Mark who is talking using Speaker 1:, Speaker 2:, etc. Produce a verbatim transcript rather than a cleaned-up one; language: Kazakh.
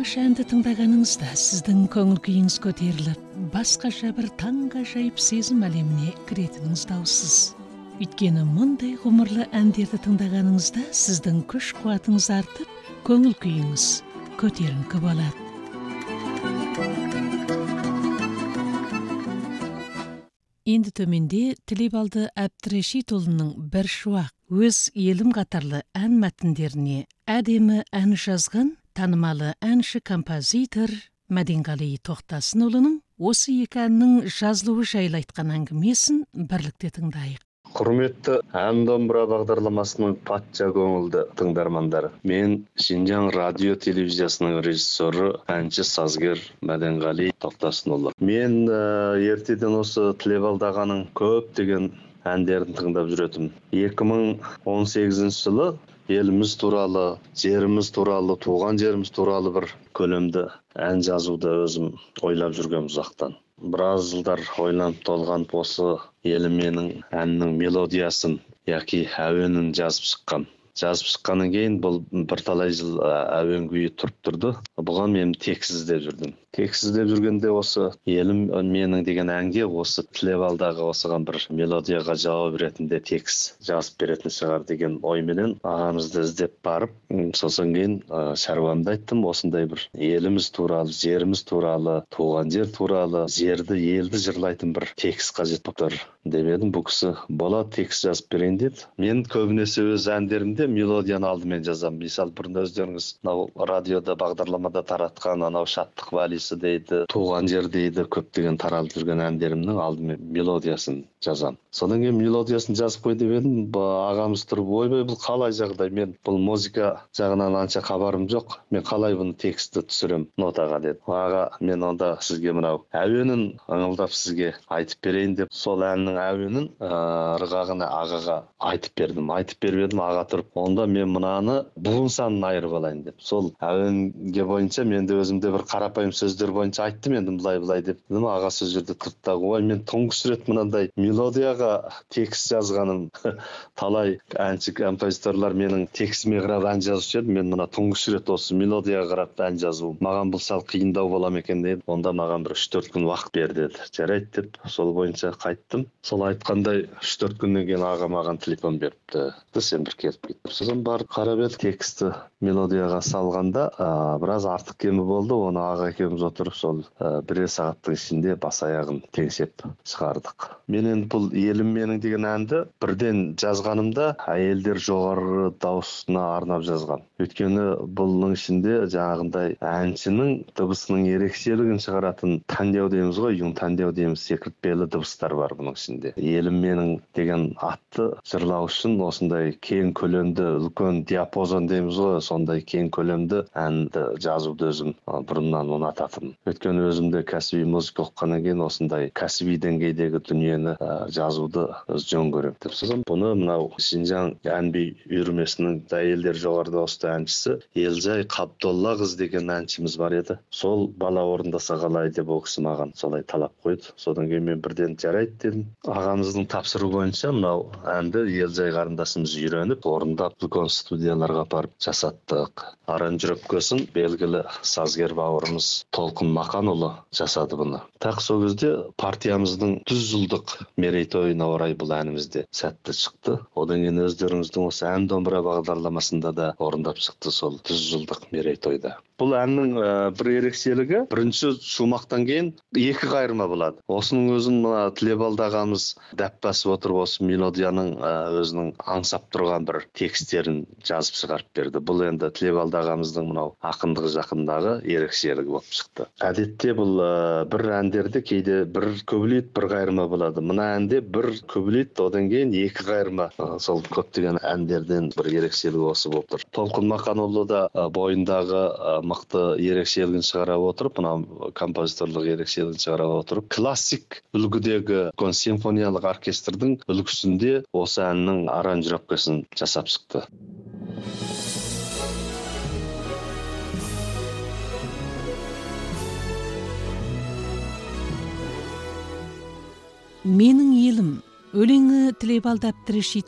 Speaker 1: тамаша әнді тыңдағаныңызда сіздің көңіл күйіңіз көтеріліп, басқаша бір таңғажайып сезім әлеміне кіретініңіз даусыз. Өйткені мұндай ғұмырлы әндерді тыңдағаныңызда сіздің күш қуатыңыз артып, көңіл күйіңіз көтеріңкі болады. Енді төменде Тілебалды Әбдірешитұлының бір шуақ өз елім қатарлы ән мәтіндеріне әдемі ән жазған танымалы әнші-композитор Мәденғали Тоқтасынұлының осы екі әннің жазылуы жайлы айтқан әңгімесін бірлікте тыңдайық.
Speaker 2: Құрметті ән домбыра бағдарламасының патша көңілді тыңдармандары. Мен Шинжаң радио телевизиясының режиссері, әнші сазгер Мәденғали Тоқтасынұлы. Мен ә, ертеден осы Тілебалды ағаның көптеген әндерін тыңдап жүретім. екі мың он сегізінші жылы еліміз туралы, жеріміз туралы, туған жеріміз туралы бір көлемді ән жазуды өзім ойлап жүрген ұзақтан. Біраз жылдар ойланып толған осы елім менің әннің мелодиясын, яки әуенін жазып шыққан. Жазып шыққаннан кейін бұл бірталай жыл әуен күйі тұрып тұрды. Бұған мен тексіз іздеп жүрдім. Тексіз іздеп жүргенде осы елім менің деген әнге осы Тілебалдағы осыған бір мелодияға жауап ретінде текст жазып беретін шығар деген ойменен ағамызды іздеп барып, сосын кейін шаруамды айттым, осындай бір еліміз туралы, жеріміз туралы, туған жер туралы, жерді, елді жырлайтын бір текст қажет болып тұр деп едім. Бұл кісі болады, текст жазып берейін деді. Мен көбінесе өз әндерімде мелодияны алдымен жазамын. Мысалы, бұрын өздеріңіз мынау радиода бағдарламада таратқан анау шаттық валисі дейді, туған жер дейді, көптеген таралып жүрген әндерімнің алдымен мелодиясын жазамын. Содан кейін мелодиясын жазып қой деп едім. Ағамыз тұрып, ойбай, бұл қалай жағдай? Мен бұл музыка жағынан анша хабарым жоқ. Мен қалай бұны текстті түсірем нотаға деді. Аға, мен онда сізге мынау әуенін аңылдап сізге айтып берейін деп, сол әннің әуенін ырғағына ағаға айтып бердім. Айтып беріп едім, аға тұрып, онда мен мынаны буын санын айырып алайын деп. Сол әуенге бойынша мен де өзімде бір қарапайым сөздер бойынша айттым енді былай-былай деп. Дедім, аға сол жерде тұрды, ой, мен тұңғыш рет мынандай мелодияға текст жазғаным. Талай әнші композиторлар менің текстіме қарап ән жазушы еді, мен мына тұңғыш рет осы мелодияға қарап ән жазуым. Маған бұл сал қиындау бола ма екен деді. Онда маған бір үш төрт күн уақыт бер деді. Жарайды деп, сол бойынша қайттым. Сол айтқандай үш төрт күннен кейін аға маған телефон беріпті. Сен бір келіп кеттім. Сосын барып қарап едік, тексті мелодияға салғанда ә, біраз артық кемі болды. Оны аға екеуміз отырып сол ә, бірер сағаттың ішінде бас аяғын теңсеп шығардық. Мен енді бұл елім менің деген әнді бірден жазғанымда әйелдер жоғары дауысына арнап жазған. Өйткені бұның ішінде жаңағындай әншінің дыбысының ерекшелігін шығаратын тандеу дейміз ғой, юн тандеу дейміз, секіртпелі дыбыстар бар бұның ішінде. Елім менің деген атты жырлау үшін осындай кең көлемді, үлкен диапазон дейміз ғой, сондай кең көлемді әнді жазуды өзім бұрыннан ұнататым. Өйткені өзімде кәсіби музыка оқығаннан кейін осындай кәсіби деңгейдегі дүниені ә, жазуды өз жөн көремін деп. Сосын бұны мынау Шинжаң ән-би үйірмесінің әйелдер жоғары дауысты әншісі Елжай Қабдолла қыз деген әншіміз бар еді. Сол бала орындаса қалай деп ол кісі маған солай талап қойды. Содан кейін мен бірден жарайды дедім. Ағамыздың тапсыру бойынша мынау әнді Елжай қарындасымыз үйреніп, орындап, үлкен студияларға барып жасаттық. Аранжировкасын белгілі сазгер бауырымыз Толқын Мақанұлы жасады бұны. Так сол кезде партиямыздың жүз жылдық мерейтойына орай бұл әнімізде сәтті шықты. Одан кейін өздеріңіздің осы ән домбыра бағдарламасында да орындап шықты сол жүз жылдық мерейтойда. Бұл әннің ә, бір ерекшелігі, бірінші шумақтан кейін екі қайырма болады. Осының өзін мына Тілебалды ағамыз дәп басып отырып, осы мелодияның ә, өзінің аңсап тұрған бір текстерін жазып шығарып берді. Бұл енді Тілебалды ағамыздың мынау ақындығы жақындағы ерекшелігі болып шықты. Әдетте бұл ә, бір әндерде кейде бір көбілет, бір қайырма болады. Мына әнде бір көбілет, одан кейін екі қайырма. Ә, сол көптеген әндерден бір ерекшелігі осы болып тұр. Толқын Мақанұлы да ә, бойындағы ә, мықты ерекшелігін шығара отырып, мына композиторлық ерекшелігін шығара отырып, классик үлгідегі симфониялық оркестрдің үлгісінде осы әннің аранжировкасын жасап шықты.
Speaker 1: Менің елім өлеңі Тілебалды Әбдірешитұлы